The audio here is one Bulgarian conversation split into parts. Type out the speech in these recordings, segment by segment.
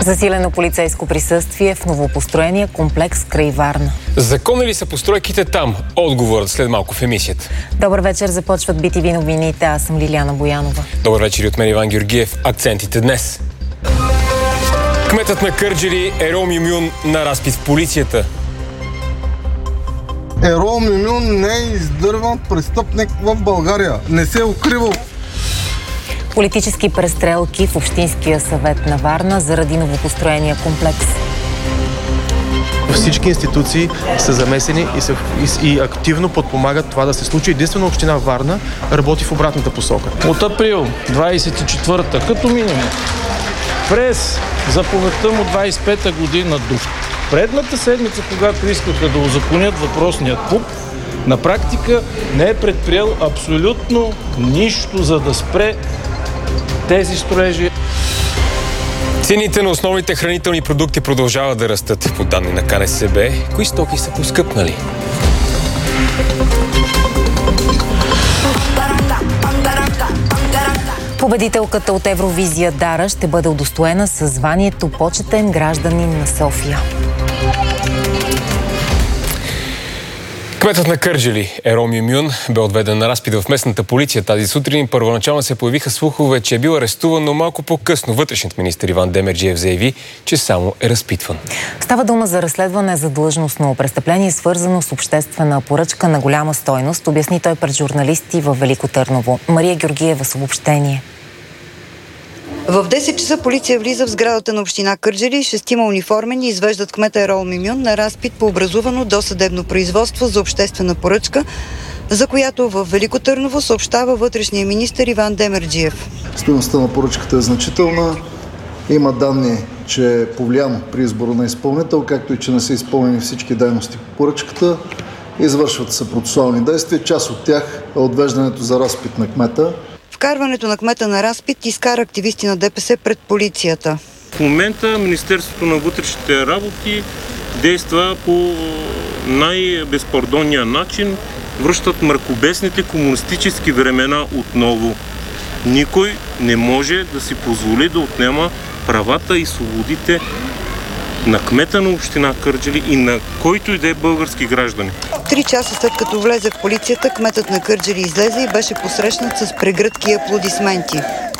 Засилено полицейско присъствие в новопостроения комплекс край Варна. Законни ли са постройките там? Отговорът след малко в емисията. Добър вечер, започват BTV новините. Аз съм Лиляна Боянова. Добър вечер и от мен Иван Георгиев. Акцентите днес. Кметът на Кърджали Ерол Мюмюн на разпит в полицията. Ерол Мюмюн не е издърван престъпник в България. Не се е укривал. Политически престрелки в Общинския съвет на Варна заради новопостроения комплекс. Всички институции са замесени и активно подпомагат това да се случи. Единствено община Варна работи в обратната посока. От април 24-та, като минимум, през заповедта му 25-та година до предната седмица, когато искаха да узаконят въпросният ПУП, на практика не е предприел абсолютно нищо, за да спре тези строежи. Цените на основните хранителни продукти продължават да растат. По данни на КНСБ, кои стоки са поскъпнали? Победителката от Евровизия Дара ще бъде удостоена със званието почетен гражданин на София. Кметът на Кърджали Ерол Мюмюн бе отведен на разпит в местната полиция тази сутрин. Първоначално се появиха слухове, че е бил арестуван, но малко по-късно вътрешният министър Иван Демерджиев заяви, че само е разпитван. Става дума за разследване за длъжностно престъпление, свързано с обществена поръчка на голяма стойност, обясни той пред журналисти във Велико Търново. Мария Георгиева с обобщение. В 10 часа полиция влиза в сградата на община Кърджали и 6 униформени извеждат кмета Ерол Мюмюн на разпит по образувано досъдебно производство за обществена поръчка, за която в Велико Търново съобщава вътрешния министър Иван Демерджиев. Стойността на поръчката е значителна. Има данни, че е повлиян при избора на изпълнител, както и че не са изпълнени всички дейности по поръчката. Извършват се процесуални действия. Част от тях е отвеждането за разпит на кмета. Вкарването на кмета на разпит изкара активисти на ДПС пред полицията. В момента Министерството на вътрешните работи действа по най-безпардонния начин. Връщат мракобесните комунистически времена отново. Никой не може да си позволи да отнема правата и свободите на кмета на община Кърджали и на който и да е български граждани. 3 часа след като влезе в полицията, кметът на Кърджали излезе и беше посрещнат с прегръдки и аплодисменти.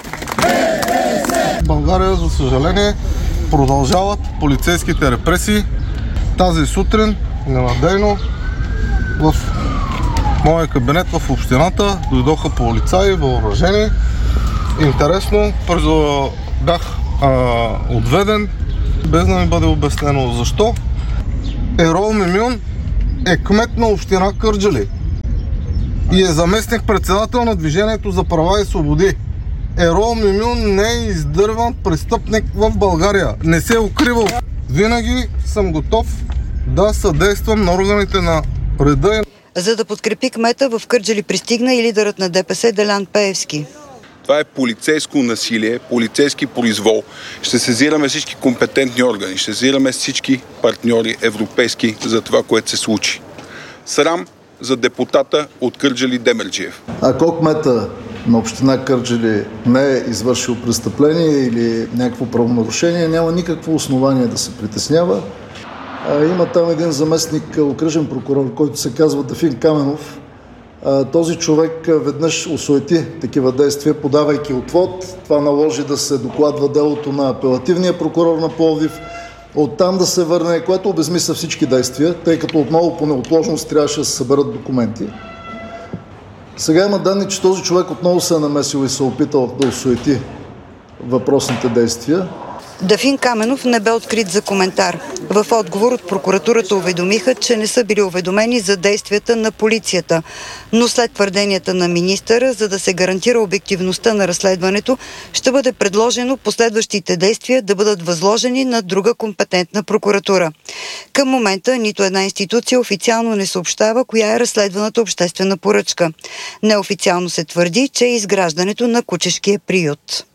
В България, за съжаление, продължават полицейските репресии. Тази сутрин, ненадейно, в моя кабинет в общината дойдоха полицаи, въоръжени. Интересно, бях отведен, без да ми бъде обяснено защо. Ерол Мюмюн е кмет на община Кърджали и е заместник-председател на Движението за права и свободи. Ерол Мюмюн не е издърван престъпник в България. Не се е укривал. Винаги съм готов да съдействам на органите на реда. За да подкрепи кмета, в Кърджали пристигна и лидерът на ДПС Делян Пеевски. Това е полицейско насилие, полицейски произвол. Ще сезираме всички компетентни органи, ще сезираме всички партньори европейски за това, което се случи. Срам за депутата от Кърджали Демерджиев. Ако кмета на община Кърджали не е извършил престъпление или някакво правонарушение, няма никакво основание да се притеснява. Има там един заместник окръжен прокурор, който се казва Дафин Каменов. Този човек веднъж осуети такива действия, подавайки отвод. Това наложи да се докладва делото на апелативния прокурор на Пловдив. Оттам да се върне, което обезмисля всички действия, тъй като отново по неотложност трябваше да се съберат документи. Сега има данни, че този човек отново се е намесил и се е опитал да осуети въпросните действия. Дафин Каменов не бе открит за коментар. В отговор от прокуратурата уведомиха, че не са били уведомени за действията на полицията. Но след твърденията на министъра, за да се гарантира обективността на разследването, ще бъде предложено последващите действия да бъдат възложени на друга компетентна прокуратура. Към момента нито една институция официално не съобщава коя е разследваната обществена поръчка. Неофициално се твърди, че е изграждането на кучешкия приют.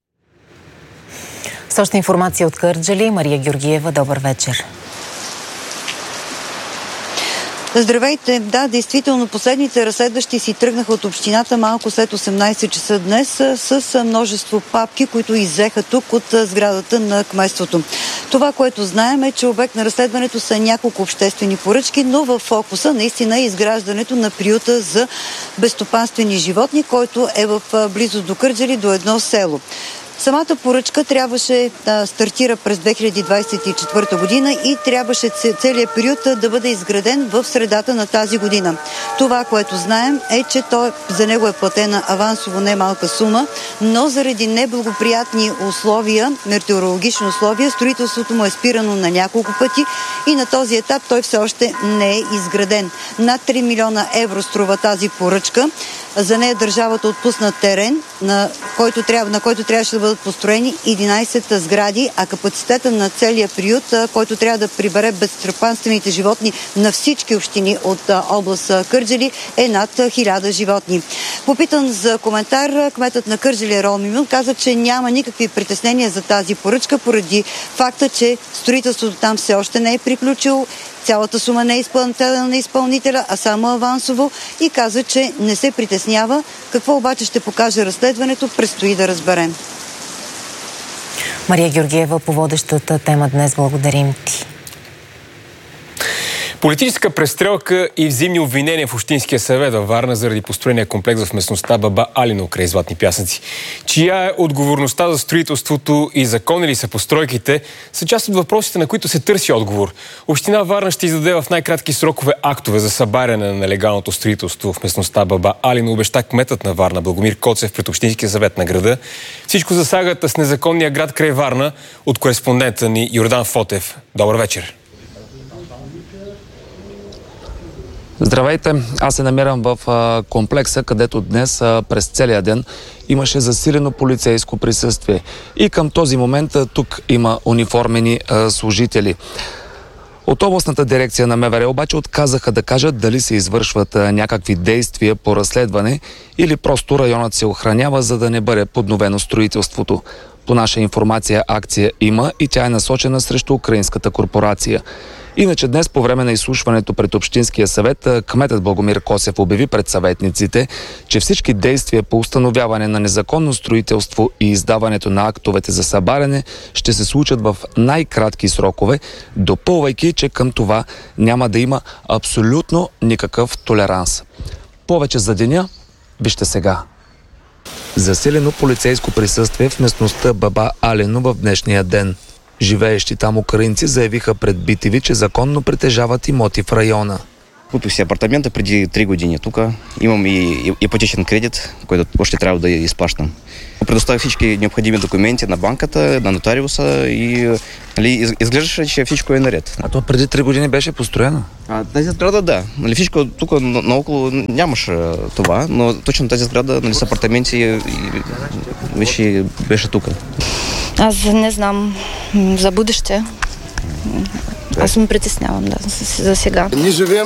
С още информация от Кърджали, Мария Георгиева, добър вечер. Здравейте! Да, действително последните разследващи си тръгнаха от общината малко след 18 часа днес с множество папки, които иззеха тук от сградата на кметството. Това, което знаем е, че обект на разследването са няколко обществени поръчки, но в фокуса наистина е изграждането на приюта за безстопанствени животни, който е в близост до Кърджали, до едно село. Самата поръчка трябваше да стартира през 2024 година и трябваше целият период да бъде изграден в средата на тази година. Това, което знаем е, че за него е платена авансово немалка сума, но заради неблагоприятни условия, метеорологични условия, строителството му е спирано на няколко пъти и на този етап той все още не е изграден. Над 3 милиона евро струва тази поръчка. За нея държавата отпусна терен, на който трябваше да бъдат построени 11 сгради, а капацитета на целия приют, който трябва да прибере безстопанствените животни на всички общини от област Кърджали, е над 1000 животни. Попитан за коментар, кметът на Кърджали Ерол Мюмюн каза, че няма никакви притеснения за тази поръчка, поради факта, че строителството там все още не е приключило. Цялата сума не е изпълнителна на изпълнителя, а само авансово, и каза, че не се притеснява. Какво обаче ще покаже разследването, предстои да разберем. Мария Георгиева по водещата тема днес. Благодарим ти. Политическа престрелка и взаимни обвинения в Общинския съвет във Варна заради построения комплекс в местността Баба Алино край Златни пясъци. Чия е отговорността за строителството и законни ли са постройките, са част от въпросите, на които се търси отговор. Община Варна ще издаде в най-кратки срокове актове за събаряне на нелегалното строителство в местността Баба Алино, обеща кметът на Варна Благомир Коцев пред Общинския съвет на града. Всичко за сагата с незаконния град край Варна от кореспондента ни Йордан Фотев. Добър вечер! Здравейте! Аз се намирам в комплекса, където днес през целия ден имаше засилено полицейско присъствие. И към този момент тук има униформени служители. От областната дирекция на МВР обаче отказаха да кажат дали се извършват някакви действия по разследване или просто районът се охранява, за да не бъде подновено строителството. По наша информация акция има и тя е насочена срещу украинската корпорация. Иначе днес по време на изслушването пред Общинския съвет кметът Благомир Коцев обяви пред съветниците, че всички действия по установяване на незаконно строителство и издаването на актовете за събаряне ще се случат в най-кратки срокове, допълвайки, че към това няма да има абсолютно никакъв толеранс. Повече за деня вижте сега. Засилено полицейско присъствие в местността Баба Алино в днешния ден. Живеещи там украинци заявиха пред BTV, че законно притежават имоти в района. Купих си апартаменти преди 3 години тук. Имам и ипотечен кредит, който още трябва да изплащам. Предоставих всички необходими документи на банката, на нотариуса и изглеждаше, че всичко е наред. А то преди 3 години беше построено? Тази сграда, да. Всичко тук наоколо нямаше това, но точно тази сграда с апартаменти беше тук. Аз не знам за бъдеще. Аз ме притеснявам, за сега. Ние живеем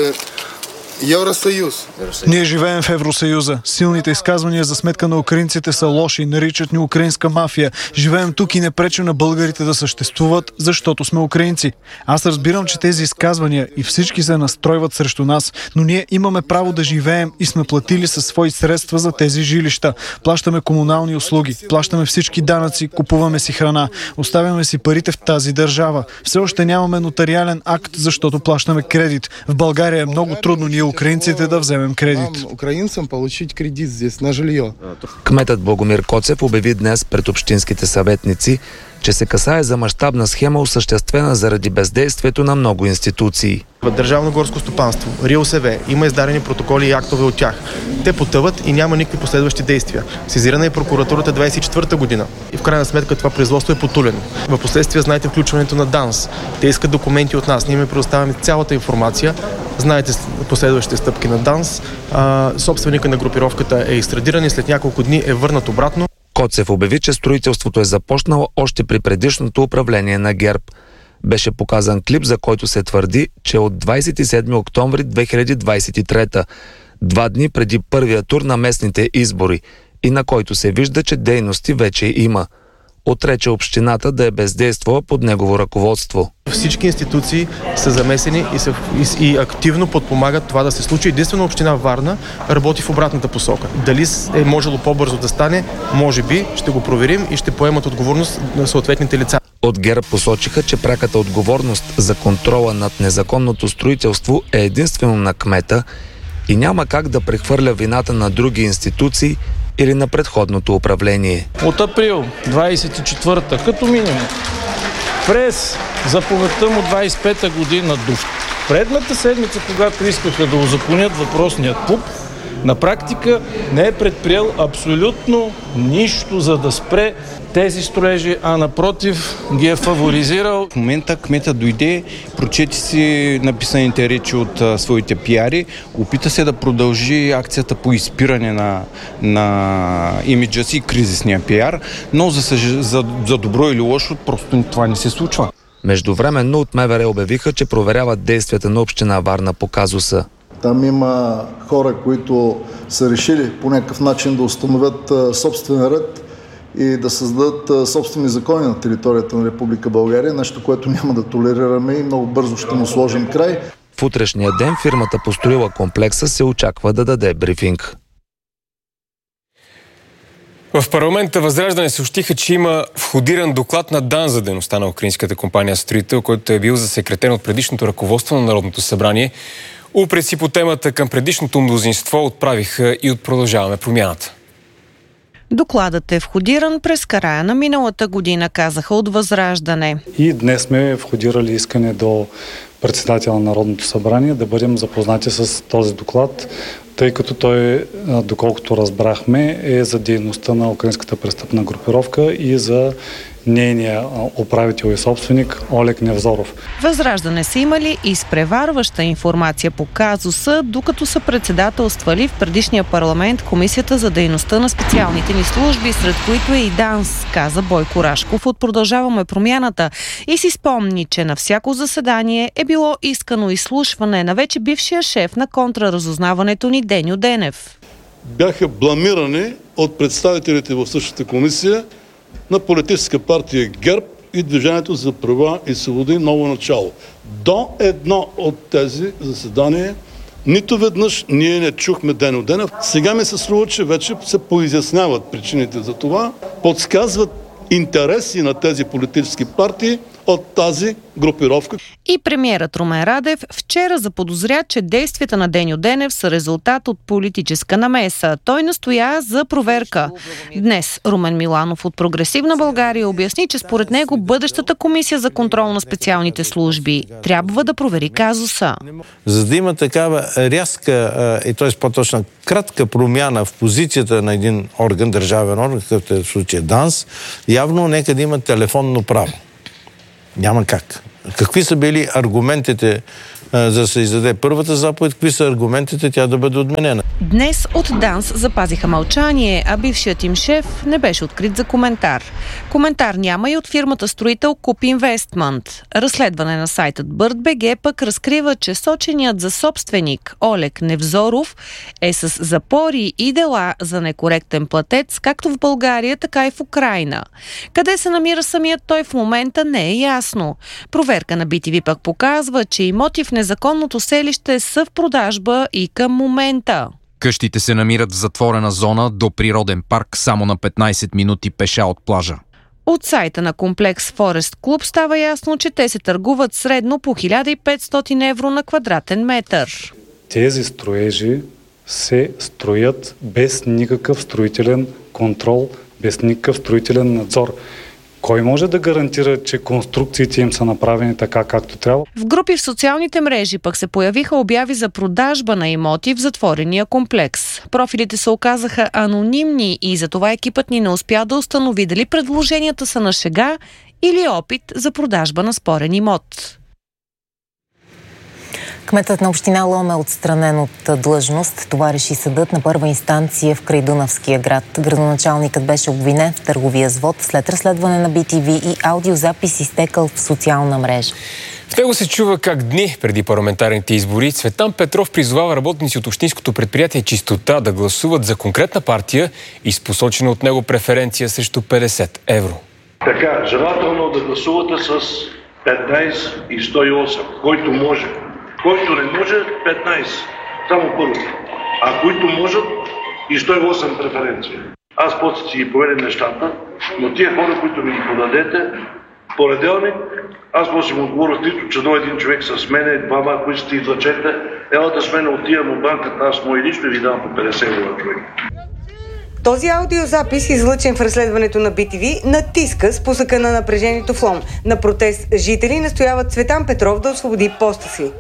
Евросъюз. Ние живеем в Евросъюза. Силните изказвания за сметка на украинците са лоши, наричат ни украинска мафия. Живеем тук и не пречим на българите да съществуват, защото сме украинци. Аз разбирам, че тези изказвания и всички се настройват срещу нас, но ние имаме право да живеем и сме платили със свои средства за тези жилища. Плащаме комунални услуги, плащаме всички данъци, купуваме си храна, оставяме си парите в тази държава. Все още нямаме нотариален акт, защото плащаме кредит. В България е много трудно ние украинците да вземем кредит. Украинцам получить кредит здесь на жилье. Кметът Благомир Коцев обяви днес пред общинските съветници, че се касае за мащабна схема, осъществена заради бездействието на много институции. В Държавно горско стопанство, РИОСВ, има издадени протоколи и актове от тях. Те потъват и няма никакви последващи действия. Сезирана е прокуратурата 24-та година. И в крайна сметка това производство е потулено. В последствие знаете включването на ДАНС. Те искат документи от нас. Ние им предоставяме цялата информация. Знаете последващите стъпки на ДАНС. Собственика на групировката е екстрадиран и след няколко дни е върнат обратно. Коцев обяви, че строителството е започнало още при предишното управление на ГЕРБ. Беше показан клип, за който се твърди, че от 27 октомври 2023, 2 дни преди първия тур на местните избори, и на който се вижда, че дейности вече има. отрече общината да е бездействала под негово ръководство. Всички институции са замесени и активно подпомагат това да се случи. Единствено община Варна работи в обратната посока. Дали е можело по-бързо да стане, може би, ще го проверим и ще поемат отговорност на съответните лица. От ГЕРБ посочиха, че пряката отговорност за контрола над незаконното строителство е единствено на кмета и няма как да прехвърля вината на други институции или на предходното управление. От април 24-та, като минимум, през заповедта му 25-та година до предната седмица, когато искаха да узаконят въпросният ПУП, на практика не е предприел абсолютно нищо, за да спре тези строежи, а напротив ги е фаворизирал. В момента кмета дойде, прочети си написаните речи от своите пиари, опита се да продължи акцията по изпиране на имиджа си, кризисния пиар, но за добро или лошо просто това не се случва. Междувременно от МВР обявиха, че проверяват действията на община Варна по казуса. Там има хора, които са решили по някакъв начин да установят собствен ред и да създадат собствени закони на територията на Република България, нещо, което няма да толерираме и много бързо ще му сложим край. В утрешния ден фирмата, построила комплекса, се очаква да даде брифинг. В парламента Възраждане съобщиха, че има входиран доклад на ДАН за дейността на украинската компания Строител, който е бил засекретен от предишното ръководство на Народното събрание. Упреци по темата към предишното мнозинство отправиха и от Продължаваме промяната. Докладът е входиран през края на миналата година, казаха от Възраждане. И днес сме входирали искане до председателя на Народното събрание да бъдем запознати с този доклад, тъй като той, доколкото разбрахме, е за дейността на украинската престъпна групировка и за нейния управител и собственик Олег Невзоров. Възраждане са имали изпреварваща информация по казуса, докато са председателствали в предишния парламент Комисията за дейността на специалните ни служби, сред които е и ДАНС, каза Бойко Рашков от Продължаваме промяната и си спомни, че на всяко заседание е било искано изслушване на вече бившия шеф на контраразузнаването ни Деньо Денев. Бяха бламирани от представителите в същата комисия на политическа партия ГЕРБ и Движението за права и свободи ново начало. До едно от тези заседания нито веднъж ние не чухме Деньо Денев. Сега ми се струва, че вече се поизясняват причините за това, подсказват интереси на тези политически партии от тази групировка. И премиерът Румен Радев вчера заподозря, че действията на Деньо Денев са резултат от политическа намеса. Той настоя за проверка. Днес Румен Миланов от Прогресивна България обясни, че според него бъдещата комисия за контрол на специалните служби трябва да провери казуса. За да има такава рязка, и т.е. по-точно кратка промяна в позицията на един орган, държавен орган, какъвто е в случая ДАНС, явно нека да има телефонно право. Няма как. Какви са били аргументите за да се издаде първата заповед, какви са аргументите тя да бъде отменена? Днес от ДАНС запазиха мълчание, а бившият им шеф не беше открит за коментар. Коментар няма и от фирмата строител Куп Инвестмент. Разследване на сайтът BirdBG пък разкрива, че соченият за собственик Олег Невзоров е с запори и дела за некоректен платец, както в България, така и в Украйна. Къде се намира самият той в момента не е ясно. Проверка на BTV пък показва, че имоти в незаконното селище са в продажба и към момента. Къщите се намират в затворена зона до природен парк, само на 15 минути пеша от плажа. От сайта на комплекс Форест Клуб става ясно, че те се търгуват средно по 1500 евро на квадратен метър. Тези строежи се строят без никакъв строителен контрол, без никакъв строителен надзор. Кой може да гарантира, че конструкциите им са направени така, както трябва? В групи в социалните мрежи пък се появиха обяви за продажба на имоти в затворения комплекс. Профилите се оказаха анонимни и затова екипът ни не успя да установи дали предложенията са на шега или опит за продажба на спорен имот. Кметът на община Лом е отстранен от длъжност. Това реши съдът на първа инстанция в крайдунавския град. Градоначалникът беше обвинен в търговия с вот след разследване на BTV и аудиозапис изтекал в социална мрежа. В него се чува как дни преди парламентарните избори Цветан Петров призовава работници от общинското предприятие Чистота да гласуват за конкретна партия и с посочена от него преференция срещу 50 евро. Така, желателно да гласувате с 15 и 108. Който може. Който не може, 15. Само първо. А които можат, и 108 преференция. Аз после си ги поведем нещата, но тия хора, които ми ги подадете, понеделник, аз после му отговоря стрито, че до един човек с мене, двама, които сте излъчете, елата с мене отивам от банката, аз мой лично и ви дам по 50 лева човек. Този аудиозапис, излъчен в разследването на BTV, натиска спусъка на напрежението в Лом. На протест жители настояват Цветан Петров да освободи поста си.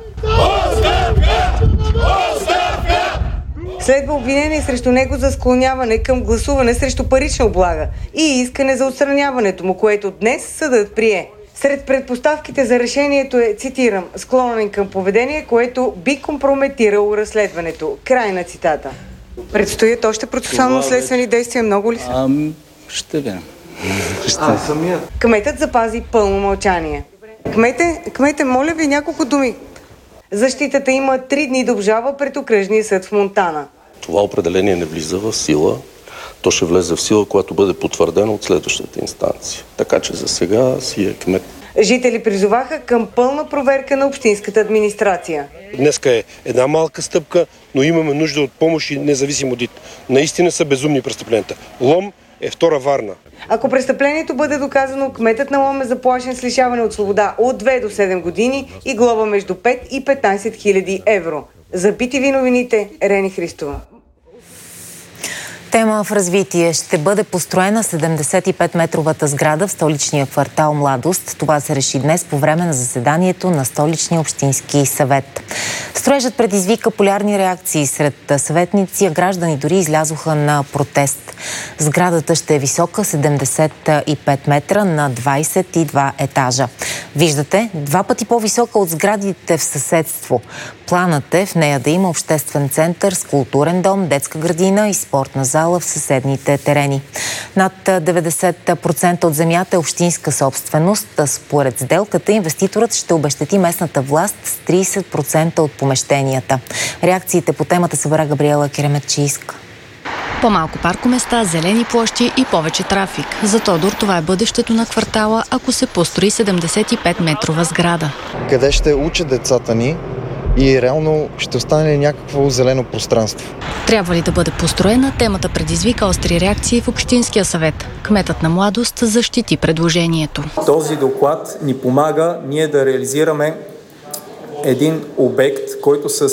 Следва обвинение срещу него за склоняване към гласуване срещу парична облага и искане за отстраняването му, което днес съдът прие. Сред предпоставките за решението е, цитирам, склонен към поведение, което би компрометирало разследването. Край на цитата. Предстоят още процесуално-следствени действия, много ли са? Ще видим. Кметът запази пълно мълчание. Кмете, моля ви няколко думи. Защитата има 3 дни да обжалва пред окръжния съд в Монтана. Това определение не влиза в сила. То ще влезе в сила, когато бъде потвърдено от следващата инстанция. Така че за сега си е кмет. Жители призоваха към пълна проверка на общинската администрация. Днеска е една малка стъпка, но имаме нужда от помощ и независим одит. Наистина са безумни престъпленията. Лом е втора Варна. Ако престъплението бъде доказано, кметът на Лом е заплашен с лишаване от свобода от 2 до 7 години и глоба между 5 и 15 хиляди евро. За BTV новините, Рени Христова. Тема в развитие. Ще бъде построена 75-метровата сграда в столичния квартал Младост. Това се реши днес по време на заседанието на столичния общински съвет. Строежът предизвика полярни реакции сред съветници, а граждани дори излязоха на протест. Сградата ще е висока 75 метра на 22 етажа. Виждате, 2 пъти по-висока от сградите в съседство. Планът е в нея да има обществен център с културен дом, детска градина и спортна зала в съседните терени. Над 90% от земята е общинска собственост. Според сделката инвеститорът ще обезщети местната власт с 30% от помещенията. Реакциите по темата събра Габриела Кереметчийска. По-малко паркоместа, зелени площи и повече трафик. За Тодор това е бъдещето на квартала, ако се построи 75-метрова сграда. Къде ще учат децата ни и реално ще остане ли някакво зелено пространство? Трябва ли да бъде построена? Темата предизвика остри реакции в Общинския съвет. Кметът на Младост защити предложението. Този доклад ни помага ние да реализираме един обект, който с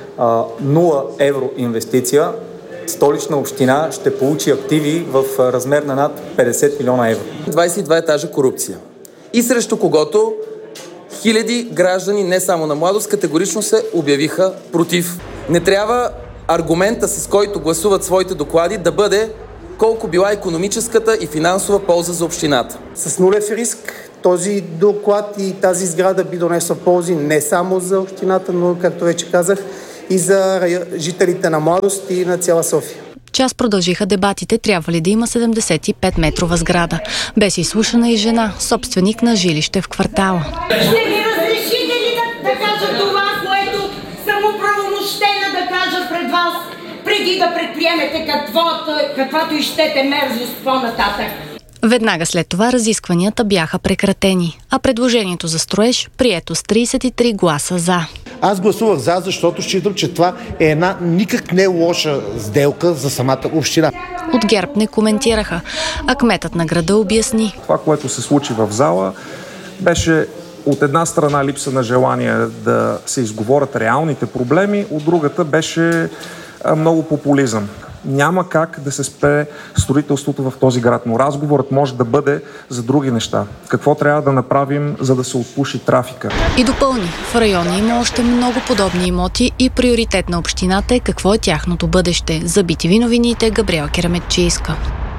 0 евро инвестиция Столична община ще получи активи в размер на над 50 милиона евро. 22 етажа корупция. И срещу когото хиляди граждани, не само на Младост, категорично се обявиха против. Не трябва аргумента, с който гласуват своите доклади, да бъде колко била икономическата и финансова полза за общината. С нулев риск този доклад и тази сграда би донесла ползи не само за общината, но, както вече казах, и за жителите на Младост и на цяла София. Час продължиха дебатите, трябва ли да има 75-метрова сграда. Без изслушана и жена, собственик на жилище в квартала. Ще ми разрешите ли да кажа това, което съм оправомощена да кажа пред вас, преди да предприемете каквато и щете мерзост по-нататък? Веднага след това разискванията бяха прекратени, а предложението за строеж прието с 33 гласа за. Аз гласувах за, защото считам, че това е една никак не лоша сделка за самата община. От ГЕРБ не коментираха, а кметът на града обясни. Това, което се случи в зала, беше от една страна липса на желание да се изговорят реалните проблеми, от другата беше много популизъм. Няма как да се спре строителството в този град, но разговорът може да бъде за други неща. Какво трябва да направим, за да се отпуши трафика? И допълни, в района има още много подобни имоти и приоритет на общината е какво е тяхното бъдеще. За BTV новините, Габриела Кереметчийска.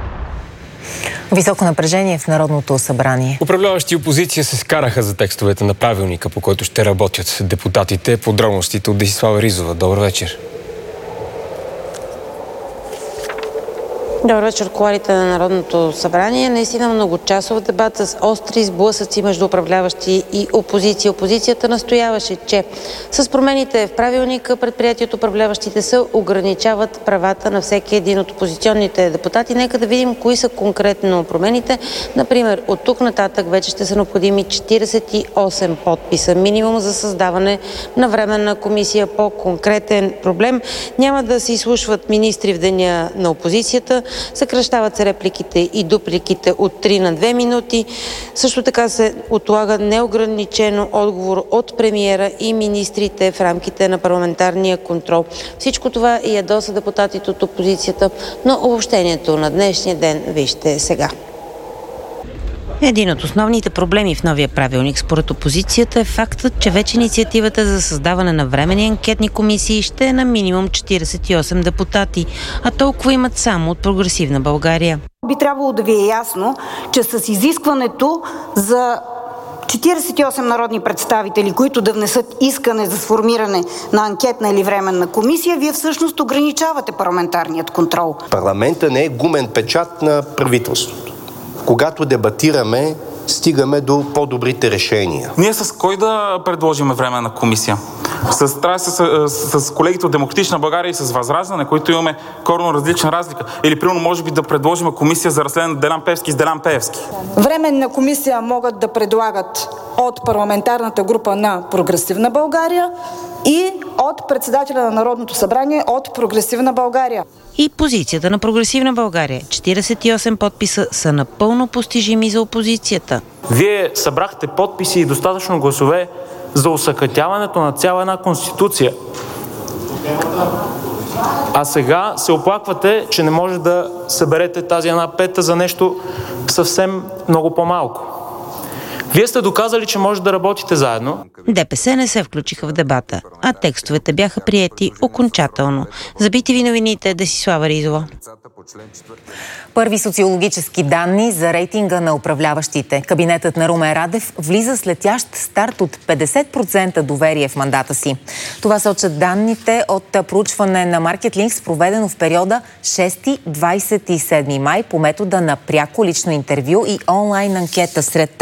Високо напрежение в Народното събрание. Управляващи и опозиция се скараха за текстовете на правилника, по който ще работят депутатите. Подробностите от Десислава Ризова. Добър вечер. Добър вечер, кулоарите на Народното събрание. Наистина многочасов дебат с остри сблъсъци между управляващи и опозиция. Опозицията настояваше, че с промените в правилника предприятието управляващите се ограничават правата на всеки един от опозиционните депутати. Нека да видим кои са конкретно промените. Например, от тук нататък вече ще са необходими 48 подписа минимум за създаване на временна комисия по конкретен проблем. Няма да се изслушват министри в деня на опозицията. Съкращават се репликите и дупликите от 3 на 2 минути. Също така се отлага неограничено отговор от премиера и министрите в рамките на парламентарния контрол. Всичко това и ядоса депутатите от опозицията, но обобщението на днешния ден вижте сега. Един от основните проблеми в новия правилник според опозицията е фактът, че вече инициативата за създаване на временни анкетни комисии ще е на минимум 48 депутати, а толкова имат само от Прогресивна България. Би трябвало да ви е ясно, че с изискването за 48 народни представители, които да внесат искане за сформиране на анкетна или временна комисия, вие всъщност ограничавате парламентарният контрол. Парламента не е гумен печат на правителството. Когато дебатираме, стигаме до по-добрите решения. Ние с кой да предложим временна комисия? С колегите от Демократична България и с Възраждане, които имаме коренно различна разлика. Или, примерно, може би да предложим комисия за разследване на Делян Пеевски с Делян Пеевски. Временна комисия могат да предлагат от парламентарната група на Прогресивна България и от председателя на Народното събрание от Прогресивна България. И позицията на Прогресивна България. 48 подписа са напълно постижими за опозицията. Вие събрахте подписи и достатъчно гласове за осакатяването на цяла една конституция. А сега се оплаквате, че не може да съберете тази една пета за нещо съвсем много по-малко. Вие сте доказали, че може да работите заедно. ДПС не се включиха в дебата, а текстовете бяха приети окончателно. За BTV новините Десислава Ризова. Първи социологически данни за рейтинга на управляващите. Кабинетът на Румен Радев влиза с летящ старт от 50% доверие в мандата си. Това сочат данните от проучване на Market.Links, проведено в периода 6-27 май по метода на пряко лично интервю и онлайн анкета сред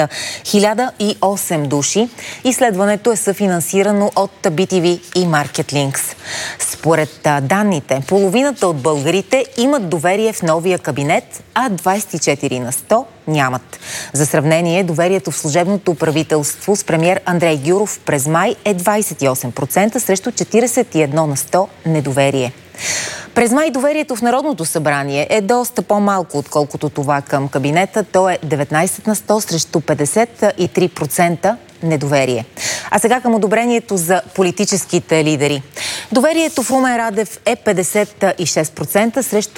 1008 души. Изследването е съфинансирано от BTV и Market.Links. Според данните, половината от българите имат доверие в новия кабинет, а 24 на 100 нямат. За сравнение, доверието в служебното правителство с премиер Андрей Гюров през май е 28% срещу 41 на 100 недоверие. През май доверието в Народното събрание е доста по-малко, отколкото това към кабинета. То е 19 на 100 срещу 53% недоверие. А сега към одобрението за политическите лидери. Доверието в Румен Радев е 56% срещу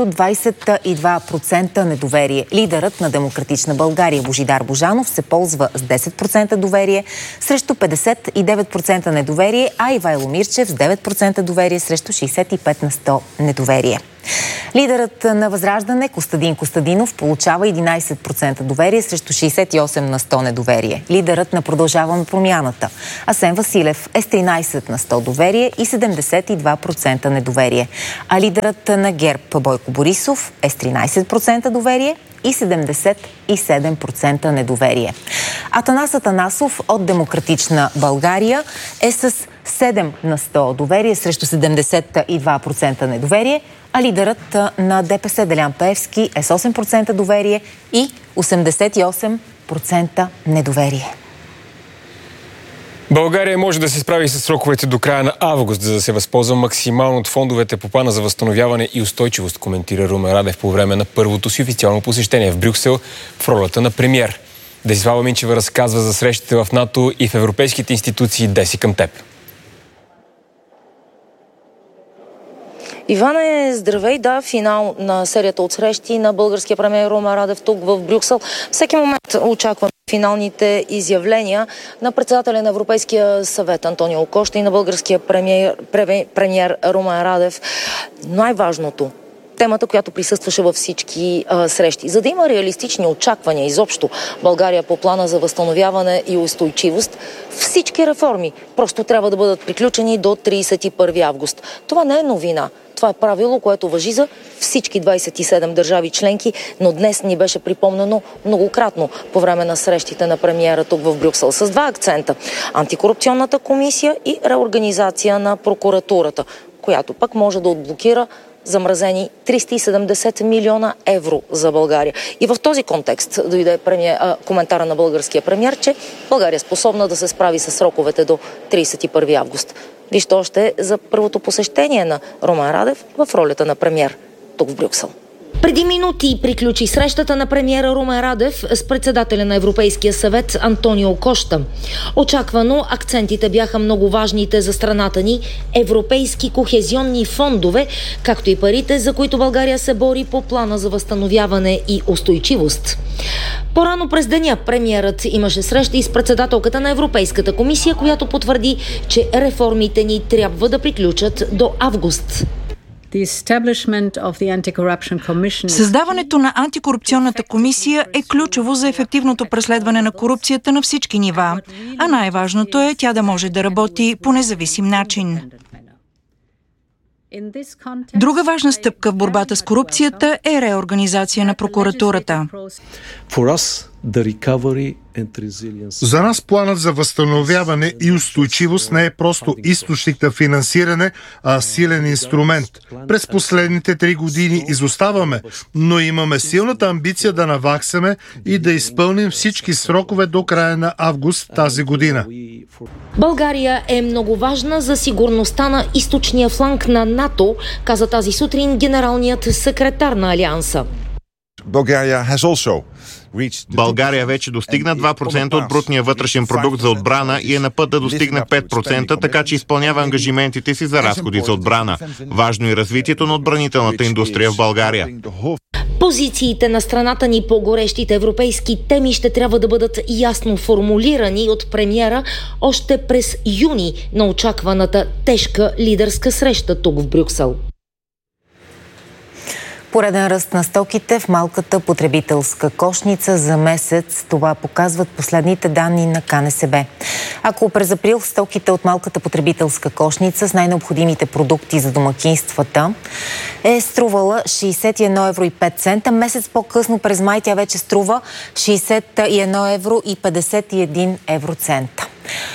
22% недоверие. Лидерът на Демократична България Божидар Божанов се ползва с 10% доверие срещу 59% недоверие, а Ивайло Мирчев с 9% доверие срещу 65 на 100 недоверие. Лидерът на Възраждане Костадин Костадинов получава 11% доверие срещу 68 на 100 недоверие. Лидерът на Продължаваме промяната Асен Василев е с 13 на 100 доверие и 72% недоверие. А лидерът на ГЕРБ Бойко Борисов е с 13% доверие и 77% недоверие. Атанас Атанасов от Демократична България е с 7 на 100 доверие срещу 72% недоверие, а лидерът на ДПС Делян Пеевски е с 8% доверие и 88% недоверие. България може да се справи с сроковете до края на август, за да се възползва максимално от фондовете по плана за възстановяване и устойчивост, коментира Румен Радев по време на първото си официално посещение в Брюксел в ролята на премиер. Десислава Минчева разказва за срещите в НАТО и в европейските институции. Деси, към теб. Иване, здравей! Да, финал на серията от срещи на българския премиер Румен Радев тук в Брюксел. Всеки момент очакваме финалните изявления на председателя на Европейския съвет Антонио Кошта и на българския премиер Румен Радев. Най-важното темата, която присъстваше във всички срещи. За да има реалистични очаквания изобщо България по плана за възстановяване и устойчивост, всички реформи просто трябва да бъдат приключени до 31 август. Това не е новина. Това е правило, което важи за всички 27 държави членки, но днес ни беше припомнено многократно по време на срещите на премиера тук в Брюксел с два акцента. Антикорупционната комисия и реорганизация на прокуратурата, която пък може да отблокира замразени 370 милиона евро за България. И в този контекст дойде коментара на българския премиер, че България е способна да се справи с сроковете до 31 август. Вижте още за първото посещение на Румен Радев в ролята на премиер тук в Брюксел. Преди минути приключи срещата на премиера Румен Радев с председателя на Европейския съвет Антонио Кошта. Очаквано акцентите бяха много важните за страната ни европейски кохезионни фондове, както и парите, за които България се бори по плана за възстановяване и устойчивост. По-рано през деня премиерът имаше среща и с председателката на Европейската комисия, която потвърди, че реформите ни трябва да приключат до август. Създаването на антикорупционната комисия е ключово за ефективното преследване на корупцията на всички нива, а най-важното е тя да може да работи по независим начин. Друга важна стъпка в борбата с корупцията е реорганизация на прокуратурата. За нас планът за възстановяване и устойчивост не е просто източник на финансиране, а силен инструмент. През последните 3 години изоставаме, но имаме силната амбиция да наваксаме и да изпълним всички срокове до края на август тази година. България е много важна за сигурността на източния фланг на НАТО, каза тази сутрин генералният секретар на Алианса. България вече достигна 2% от брутния вътрешен продукт за отбрана и е на път да достигне 5%, така че изпълнява ангажиментите си за разходи за отбрана. Важно е развитието на отбранителната индустрия в България. Позициите на страната ни по горещите европейски теми ще трябва да бъдат ясно формулирани от премиера още през юни на очакваната тежка лидерска среща тук в Брюксел. Пореден ръст на стоките в малката потребителска кошница за месец. Това показват последните данни на КНСБ. Ако през април стоките от малката потребителска кошница с най-необходимите продукти за домакинствата е струвала 61 евро и 5 цента, месец по-късно през май тя вече струва 61 евро и 51 евроцента.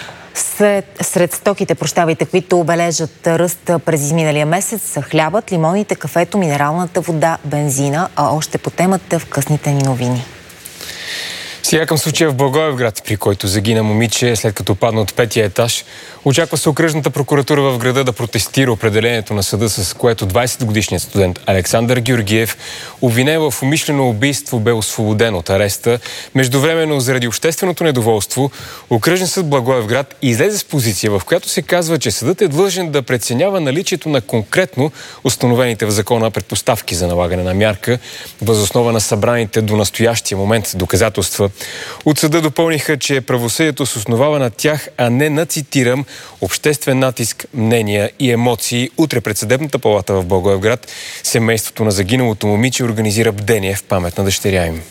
Сред стоките, които обележат ръст през изминалия месец, са хлябът, лимоните, кафето, минералната вода, бензина, а още по темата в късните ни новини. Сега към случая в Благоевград, при който загина момиче след като падна от 5-я етаж. Очаква се окръжната прокуратура в града да протестира определението на съда, с което 20-годишният студент Александър Георгиев, обвинен в умишлено убийство, бе освободен от ареста. Междувременно, заради общественото недоволство, окръжен съд Благоевград излезе с позиция, в която се казва, че съдът е длъжен да преценява наличието на конкретно установените в закона предпоставки за налагане на мярка, въз основа на събраните до настоящия момент доказателства. От съда допълниха, че правосъдието се основава на тях, а не на, цитирам, обществен натиск, мнения и емоции. Утре пред Съдебната палата в Благоевград семейството на загиналото момиче организира бдение в памет на дъщеря им.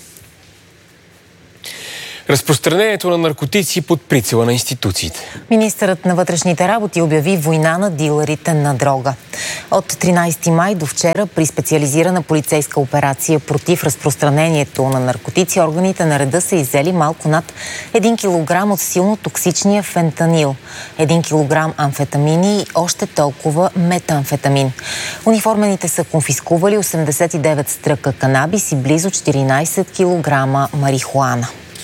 Разпространението на наркотици под прицела на институциите. Министърът на вътрешните работи обяви война на дилърите на дрога. От 13 май до вчера при специализирана полицейска операция против разпространението на наркотици, органите на реда са иззели малко над 1 килограм от силно токсичния фентанил, 1 килограм амфетамини и още толкова метамфетамин. Униформените са конфискували 89 стръка канабис и близо 14 килограма марихуана.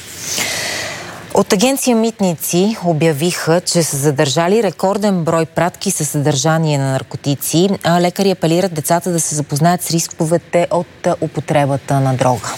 От агенция Митници обявиха, че са задържали рекорден брой пратки със съдържание на наркотици, а лекари апелират децата да се запознаят с рисковете от употребата на дрога.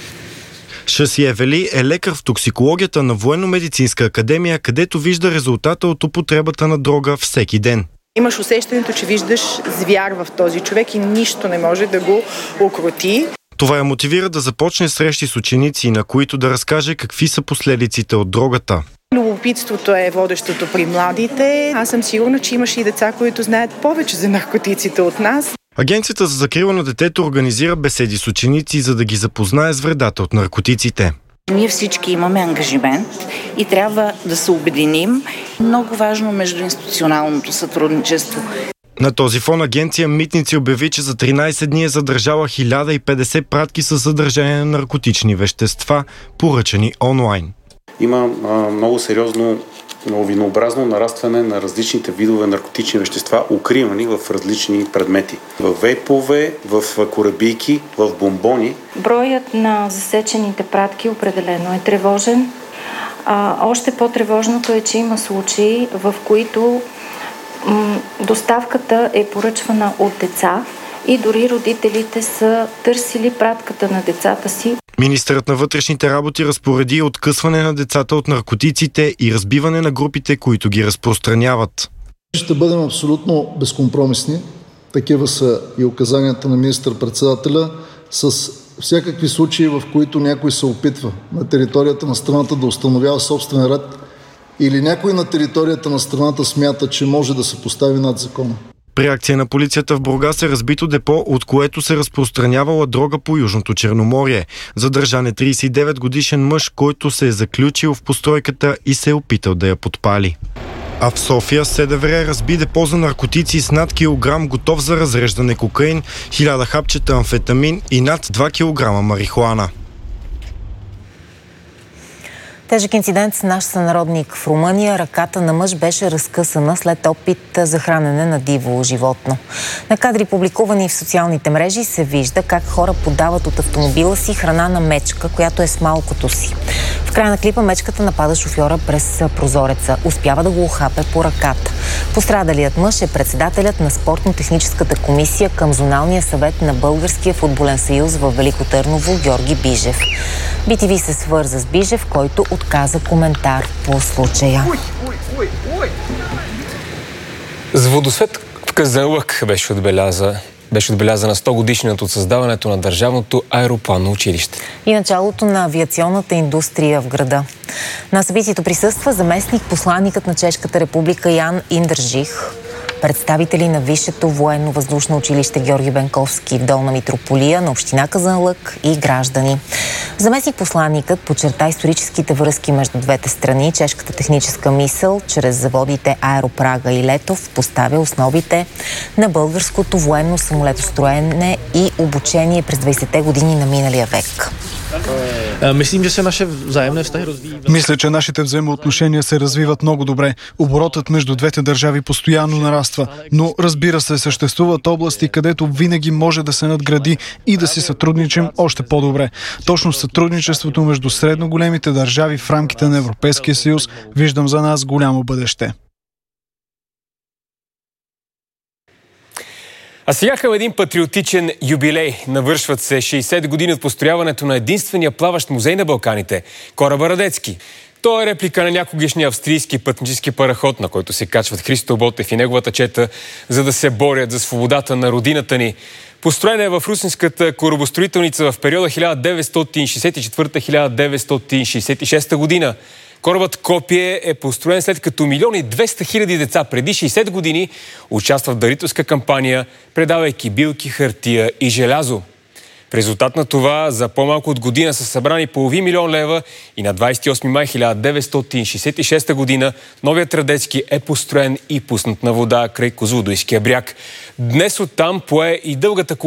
Шасие Вели е лекар в токсикологията на Военно-медицинска академия, където вижда резултата от употребата на дрога всеки ден. Имаш усещането, че виждаш звяр в този човек и нищо не може да го укроти. Това я мотивира да започне срещи с ученици, на които да разкаже какви са последиците от дрогата. Любопитството е водещото при младите. Аз съм сигурна, че имаш и деца, които знаят повече за наркотиците от нас. Агенцията за закрила на детето организира беседи с ученици, за да ги запознае с вредата от наркотиците. Ние всички имаме ангажимент и трябва да се обединим. Много важно междуинституционалното сътрудничество. На този фон агенция Митници обяви, че за 13 дни е задържала 1050 пратки със съдържание на наркотични вещества, поръчани онлайн. Има много сериозно новинообразно нарастване на различните видове наркотични вещества, укривани в различни предмети. В вейпове, в корабийки, в бомбони. Броят на засечените пратки определено е тревожен. Още по-тревожното е, че има случаи, в които доставката е поръчвана от деца и дори родителите са търсили пратката на децата си. Министърът на вътрешните работи разпореди откъсване на децата от наркотиците и разбиване на групите, които ги разпространяват. Ще бъдем абсолютно безкомпромисни. Такива са и указанията на министър-председателя с всякакви случаи, в които някой се опитва на територията на страната да установява собствен ред или някой на територията на страната смята, че може да се постави над закона. При акция на полицията в Бургас е разбито депо, от което се разпространявала дрога по Южното Черноморие. Задържан е 39-годишен мъж, който се е заключил в постройката и се е опитал да я подпали. А в София СДВР разби депо за наркотици с над килограм готов за разреждане кокаин, 1000 хапчета амфетамин и над 2 кг марихуана. Тежък инцидент с наш сънародник в Румъния. Ръката на мъж беше разкъсана след опит за хранене на диво животно. На кадри, публикувани в социалните мрежи, се вижда как хора подават от автомобила си храна на мечка, която е с малкото си. В края на клипа мечката напада шофьора през прозореца. Успява да го ухапе по ръката. Пострадалият мъж е председателят на спортно-техническата комисия към Зоналния съвет на Българския футболен съюз в Велико Търново Георги Бижев. BTV се свърза с Бижев, който отказа коментар по случая. С водосвет в Казанлък беше отбелязана 100 годишнината от създаването на Държавното аеропланно училище. И началото на авиационната индустрия в града. На събитието присъства заместник посланикът на Чешката република Ян Индържих, представители на Висшето военно-въздушно училище Георги Бенковски в Долна Митрополия, на община Казанлък и граждани. Заместник-посланикът подчерта историческите връзки между двете страни. Чешката техническа мисъл чрез заводите Аеропрага и Летов поставя основите на българското военно самолетостроене и обучение през 20-те години на миналия век. Мислим, че се наше взаимни взаимни развиват. Мисля, че нашите взаимоотношения се развиват много добре. Оборотът между двете държави постоянно нараства. Но, разбира се, съществуват области, където винаги може да се надгради и да си сътрудничим още по-добре. Точно сътрудничеството между средно големите държави в рамките на Европейския съюз виждам за нас голямо бъдеще. А сега към един патриотичен юбилей. Навършват се 60 години от построяването на единствения плаващ музей на Балканите – кораба Радецки. Той е реплика на някогишния австрийски пътнически параход, на който се качват Христо Ботев и неговата чета, за да се борят за свободата на родината ни. Построена е в русинската корабостроителница в периода 1964-1966 година. Корабът Копие е построен след като 1 200 000 деца преди 60 години участват в дарителска кампания, предавайки билки, хартия и желязо. В резултат на това за по-малко от година са събрани $500 000 лева и на 28 май 1966 година новият Радецки е построен и пуснат на вода край Козлодуйския бряг. Днес оттам пое и дългата колона